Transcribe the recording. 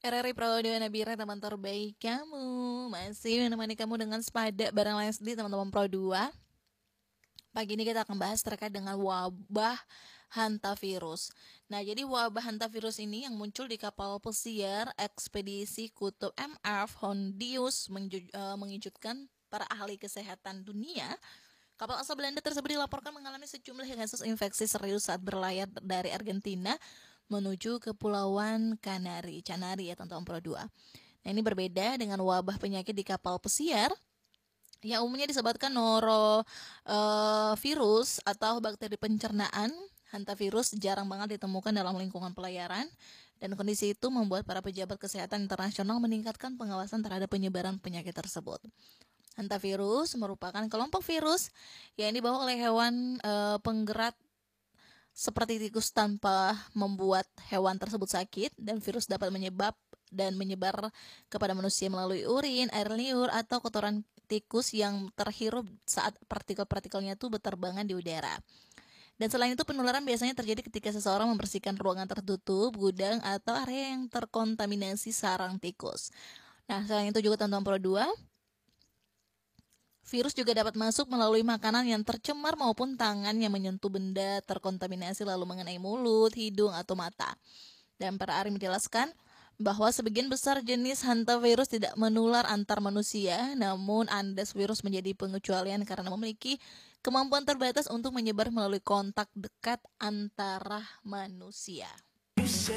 RRI Pro Dewa Nabira, teman terbaik kamu. Masih menemani kamu dengan sepada bareng Leslie, teman-teman Pro 2. Pagi ini kita akan bahas terkait dengan wabah hantavirus. Nah, jadi wabah hantavirus ini yang muncul di kapal pesiar ekspedisi Kutub MF Hondius mengejutkan para ahli kesehatan dunia. Kapal asal Belanda tersebut dilaporkan mengalami sejumlah kasus infeksi serius saat berlayar dari Argentina menuju Kepulauan Canary ya teman-teman Pro 2. Nah, ini berbeda dengan wabah penyakit di kapal pesiar yang umumnya disebabkan norovirus atau bakteri pencernaan. Hantavirus jarang banget ditemukan dalam lingkungan pelayaran, dan kondisi itu membuat para pejabat kesehatan internasional meningkatkan pengawasan terhadap penyebaran penyakit tersebut. Hantavirus merupakan kelompok virus yang dibawa oleh hewan penggerak seperti tikus tanpa membuat hewan tersebut sakit, dan virus dapat menyebar kepada manusia melalui urin, air liur, atau kotoran tikus yang terhirup saat partikel-partikelnya itu berterbangan di udara. Dan selain itu, penularan biasanya terjadi ketika seseorang membersihkan ruangan tertutup, gudang, atau area yang terkontaminasi sarang tikus. Nah, selain itu juga teman-teman Pro 2, virus juga dapat masuk melalui makanan yang tercemar maupun tangan yang menyentuh benda terkontaminasi lalu mengenai mulut, hidung, atau mata. Dan para ahli menjelaskan bahwa sebagian besar jenis hantavirus tidak menular antar manusia, namun Andes virus menjadi pengecualian karena memiliki kemampuan terbatas untuk menyebar melalui kontak dekat antara manusia.